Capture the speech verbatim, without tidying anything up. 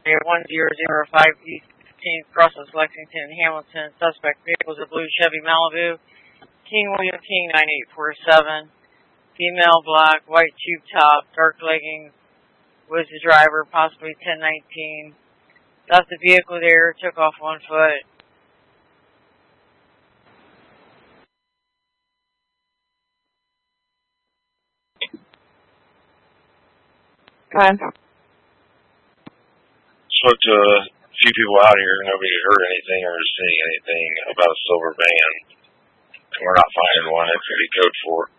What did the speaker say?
one zero zero five East fifteenth, crosses Lexington and Hamilton. Suspect vehicle is a blue Chevy Malibu. King William King nine eight four seven. Female, black, white tube top, dark leggings. Was the driver, possibly ten nineteen. Left the vehicle there, took off one foot. Go ahead. Spoke to a few people out here. Nobody heard anything or seeing anything about a silver van. And we're not finding one. It's going to be code four.